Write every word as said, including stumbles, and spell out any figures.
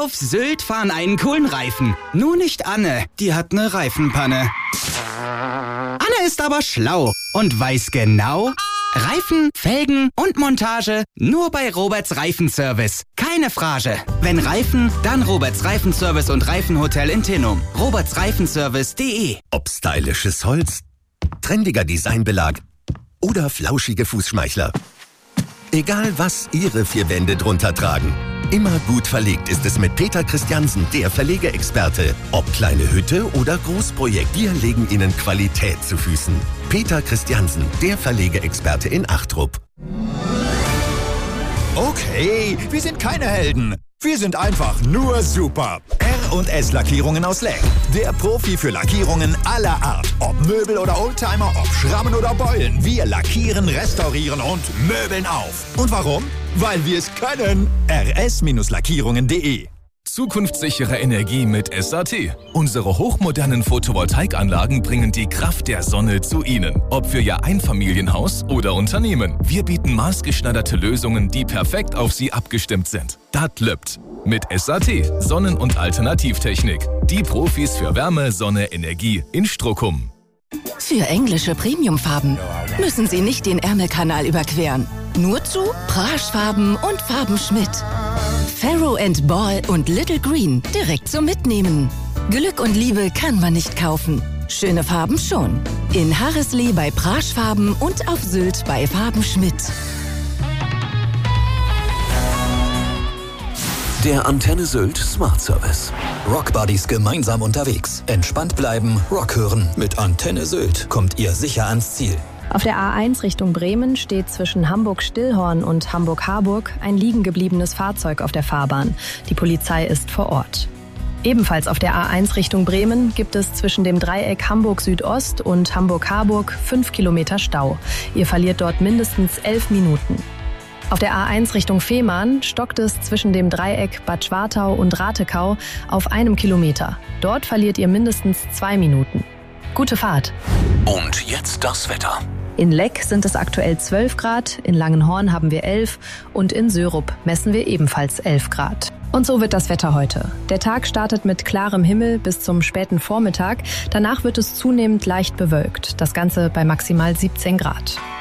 auf Sylt fahren einen coolen Reifen. Nur nicht Anne, die hat eine Reifenpanne. Anne ist aber schlau und weiß genau... Reifen, Felgen und Montage nur bei Roberts Reifenservice. Keine Frage. Wenn Reifen, dann Roberts Reifenservice und Reifenhotel in Tinnum. roberts reifenservice punkt de. Ob stylisches Holz, trendiger Designbelag oder flauschige Fußschmeichler. Egal was Ihre vier Wände drunter tragen. Immer gut verlegt ist es mit Peter Christiansen, der Verlegeexperte. Ob kleine Hütte oder Großprojekt, wir legen Ihnen Qualität zu Füßen. Peter Christiansen, der Verlegeexperte in Achtrup. Okay, wir sind keine Helden. Wir sind einfach nur super. R und S Lackierungen aus Leck. Der Profi für Lackierungen aller Art. Ob Möbel oder Oldtimer, ob Schrammen oder Beulen. Wir lackieren, restaurieren und möbeln auf. Und warum? Weil wir es können. R S Lackierungen punkt de. Zukunftssichere Energie mit S A T. Unsere hochmodernen Photovoltaikanlagen bringen die Kraft der Sonne zu Ihnen. Ob für Ihr Einfamilienhaus oder Unternehmen. Wir bieten maßgeschneiderte Lösungen, die perfekt auf Sie abgestimmt sind. Das löppt. Mit S A T, Sonnen- und Alternativtechnik. Die Profis für Wärme, Sonne, Energie in Strockum. Für englische Premiumfarben müssen Sie nicht den Ärmelkanal überqueren. Nur zu Praschfarben und Farben Schmidt. Farrow and Ball und Little Green direkt zum Mitnehmen. Glück und Liebe kann man nicht kaufen. Schöne Farben schon. In Harrislee bei Praschfarben und auf Sylt bei Farben Schmidt. Der Antenne Sylt Smart Service. Rockbuddies gemeinsam unterwegs. Entspannt bleiben, Rock hören. Mit Antenne Sylt kommt ihr sicher ans Ziel. Auf der A eins Richtung Bremen steht zwischen Hamburg-Stillhorn und Hamburg-Harburg ein liegen gebliebenes Fahrzeug auf der Fahrbahn. Die Polizei ist vor Ort. Ebenfalls auf der A eins Richtung Bremen gibt es zwischen dem Dreieck Hamburg-Südost und Hamburg-Harburg fünf Kilometer Stau. Ihr verliert dort mindestens elf Minuten. Auf der A eins Richtung Fehmarn stockt es zwischen dem Dreieck Bad Schwartau und Ratekau auf einem Kilometer. Dort verliert ihr mindestens zwei Minuten. Gute Fahrt. Und jetzt das Wetter. In Leck sind es aktuell zwölf Grad, in Langenhorn haben wir elf und in Sörup messen wir ebenfalls elf Grad. Und so wird das Wetter heute. Der Tag startet mit klarem Himmel bis zum späten Vormittag. Danach wird es zunehmend leicht bewölkt. Das Ganze bei maximal siebzehn Grad.